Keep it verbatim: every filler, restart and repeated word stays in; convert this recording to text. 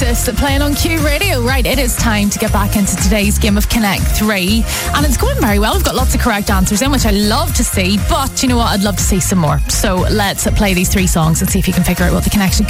Oasis playing on Q Radio. Right, it is time to get back into today's game of Connect three. And it's going very well. We've got lots of correct answers in, which I love to see. But you know what? I'd love to see some more. So let's play these three songs and see if you can figure out what the connection